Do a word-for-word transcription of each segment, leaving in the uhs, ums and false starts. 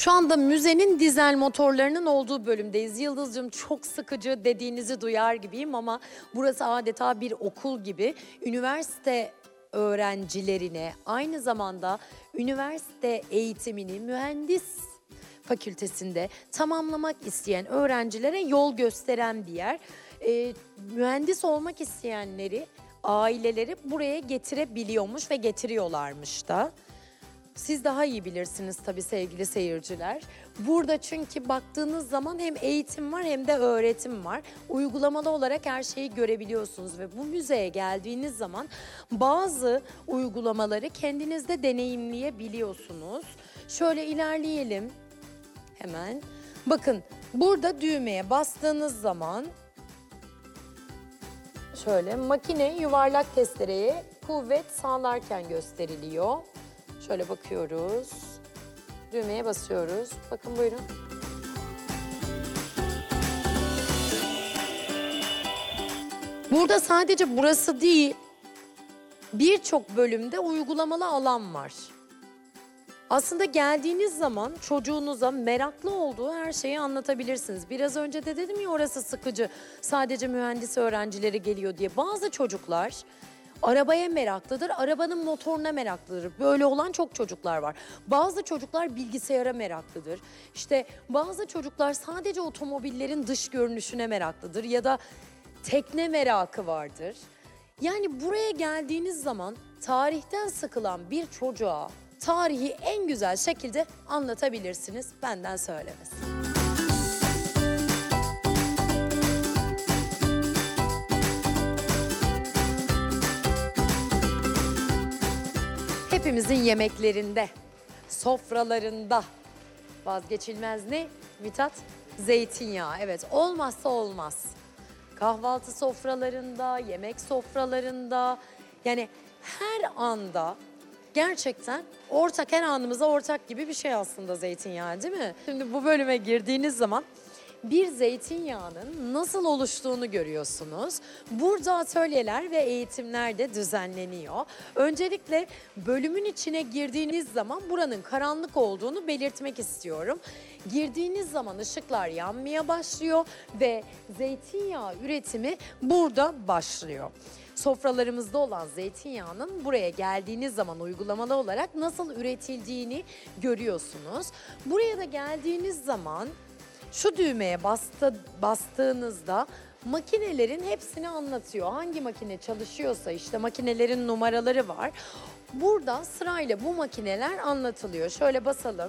Şu anda müzenin dizel motorlarının olduğu bölümdeyiz. Yıldızcığım, çok sıkıcı dediğinizi duyar gibiyim ama burası adeta bir okul gibi. Üniversite öğrencilerine, aynı zamanda üniversite eğitimini mühendis fakültesinde tamamlamak isteyen öğrencilere yol gösteren bir yer. Ee, mühendis olmak isteyenleri, aileleri buraya getirebiliyormuş ve getiriyorlarmış da. Siz daha iyi bilirsiniz tabii sevgili seyirciler. Burada çünkü baktığınız zaman hem eğitim var hem de öğretim var. Uygulamalı olarak her şeyi görebiliyorsunuz ve bu müzeye geldiğiniz zaman bazı uygulamaları kendinizde deneyimleyebiliyorsunuz. Şöyle ilerleyelim hemen. Bakın, burada düğmeye bastığınız zaman şöyle makine yuvarlak testereye kuvvet sağlarken gösteriliyor. Şöyle bakıyoruz. Düğmeye basıyoruz. Bakın buyurun. Burada sadece burası değil, birçok bölümde uygulamalı alan var. Aslında geldiğiniz zaman çocuğunuza meraklı olduğu her şeyi anlatabilirsiniz. Biraz önce de dedim ya, orası sıkıcı, sadece mühendis öğrencileri geliyor diye. Bazı çocuklar arabaya meraklıdır, arabanın motoruna meraklıdır. Böyle olan çok çocuklar var. Bazı çocuklar bilgisayara meraklıdır. İşte bazı çocuklar sadece otomobillerin dış görünüşüne meraklıdır ya da tekne merakı vardır. Yani buraya geldiğiniz zaman tarihten sıkılan bir çocuğa tarihi en güzel şekilde anlatabilirsiniz, benden söylemesi. Hepimizin yemeklerinde, sofralarında vazgeçilmez ne Mithat? Zeytinyağı. Evet, olmazsa olmaz. Kahvaltı sofralarında, yemek sofralarında, yani her anda gerçekten ortak, her anımıza ortak gibi bir şey aslında zeytinyağı, değil mi? Şimdi bu bölüme girdiğiniz zaman bir zeytinyağının nasıl oluştuğunu görüyorsunuz. Burada atölyeler ve eğitimler de düzenleniyor. Öncelikle bölümün içine girdiğiniz zaman buranın karanlık olduğunu belirtmek istiyorum. Girdiğiniz zaman ışıklar yanmaya başlıyor ve zeytinyağı üretimi burada başlıyor. Sofralarımızda olan zeytinyağının buraya geldiğiniz zaman uygulamalı olarak nasıl üretildiğini görüyorsunuz. Buraya da geldiğiniz zaman şu düğmeye bastı, bastığınızda makinelerin hepsini anlatıyor. Hangi makine çalışıyorsa işte makinelerin numaraları var. Burada sırayla bu makineler anlatılıyor. Şöyle basalım.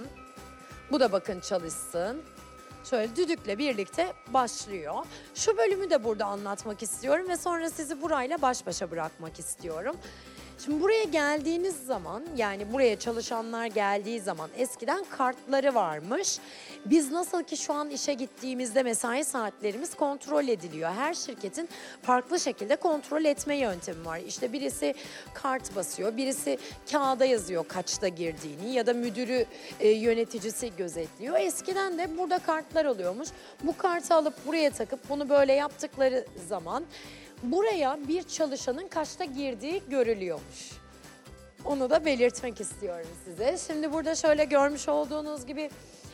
Bu da bakın çalışsın. Şöyle düdükle birlikte başlıyor. Şu bölümü de burada anlatmak istiyorum ve sonra sizi burayla baş başa bırakmak istiyorum. Şimdi buraya geldiğiniz zaman, yani buraya çalışanlar geldiği zaman eskiden kartları varmış. Biz nasıl ki şu an işe gittiğimizde mesai saatlerimiz kontrol ediliyor. Her şirketin farklı şekilde kontrol etme yöntemi var. İşte birisi kart basıyor, birisi kağıda yazıyor kaçta girdiğini ya da müdürü, e, yöneticisi gözetliyor. Eskiden de burada kartlar oluyormuş. Bu kartı alıp buraya takıp bunu böyle yaptıkları zaman buraya bir çalışanın kaçta girdiği görülüyormuş. Onu da belirtmek istiyorum size. Şimdi burada şöyle görmüş olduğunuz gibi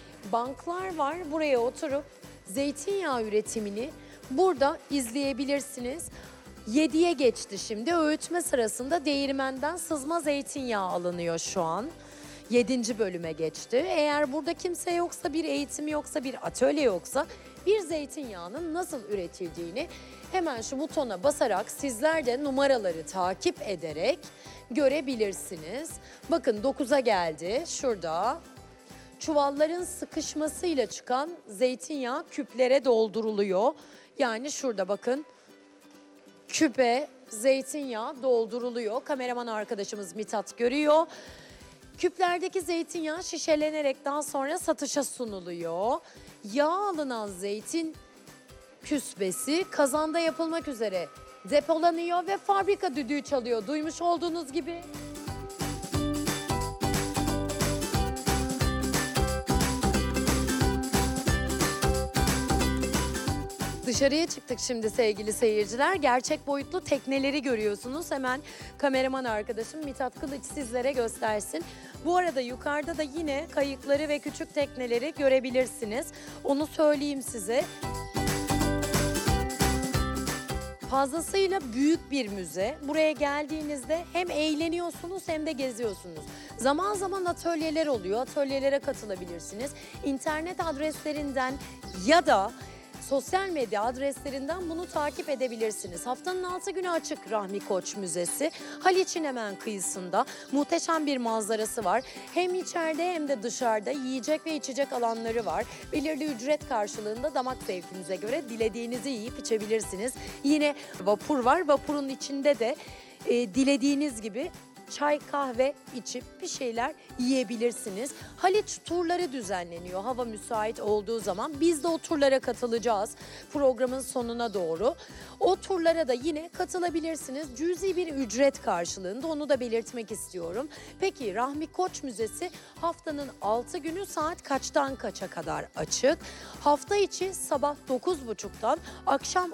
banklar var. Buraya oturup zeytinyağı üretimini burada izleyebilirsiniz. yediye geçti şimdi. Öğütme sırasında değirmenden sızma zeytinyağı alınıyor şu an. yedinci bölüme geçti. Eğer burada kimse yoksa, bir eğitim yoksa, bir atölye yoksa bir zeytinyağının nasıl üretildiğini hemen şu butona basarak sizler de numaraları takip ederek görebilirsiniz. Bakın dokuza geldi. Şurada çuvalların sıkışmasıyla çıkan zeytinyağı küplere dolduruluyor. Yani şurada bakın, küpe zeytinyağı dolduruluyor. Kameraman arkadaşımız Mithat görüyor. Küplerdeki zeytinyağı şişelenerek daha sonra satışa sunuluyor. Yağ alınan zeytin küsbesi kazanda yapılmak üzere depolanıyor ve fabrika düdüğü çalıyor. Duymuş olduğunuz gibi. Dışarıya çıktık şimdi sevgili seyirciler. Gerçek boyutlu tekneleri görüyorsunuz. Hemen kameraman arkadaşım Mithat Kılıç sizlere göstersin. Bu arada yukarıda da yine kayıkları ve küçük tekneleri görebilirsiniz. Onu söyleyeyim size. Fazlasıyla büyük bir müze. Buraya geldiğinizde hem eğleniyorsunuz hem de geziyorsunuz. Zaman zaman atölyeler oluyor. Atölyelere katılabilirsiniz. İnternet adreslerinden ya da sosyal medya adreslerinden bunu takip edebilirsiniz. Haftanın altı günü açık Rahmi Koç Müzesi. Haliç'in hemen kıyısında muhteşem bir manzarası var. Hem içeride hem de dışarıda yiyecek ve içecek alanları var. Belirli ücret karşılığında damak zevkinize göre dilediğinizi yiyip içebilirsiniz. Yine vapur var. Vapurun içinde de e, dilediğiniz gibi çay, kahve içip bir şeyler yiyebilirsiniz. Haliç turları düzenleniyor hava müsait olduğu zaman. Biz de o turlara katılacağız programın sonuna doğru. O turlara da yine katılabilirsiniz. Cüzi bir ücret karşılığında, onu da belirtmek istiyorum. Peki Rahmi Koç Müzesi haftanın altı günü saat kaçtan kaça kadar açık? Hafta içi sabah dokuz buçuktan akşam